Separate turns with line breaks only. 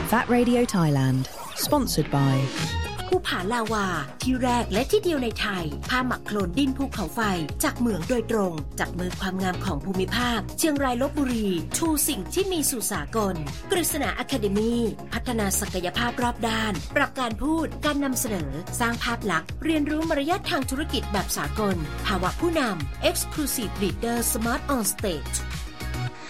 VAT Radio Thailand Sponsored by
ภูผาลาวาที่แรกและที่เดียวในไทยผ้าหมักโคลนดินภูเขาไฟจากเหมืองโดยตรงจับมือความงามของภูมิภาคเชียงรายลพบุรีชูสิ่งที่มีสู่สากลกฤษณาอะคาเดมี่พัฒนาศักยภาพรอบด้านปรับการพูดการนำเสนอสร้างภาพลักษณ์เรียนรู้มารยาททางธุรกิจแบบสากลภาวะผู้นำ Exclusive Leader Smart on Stage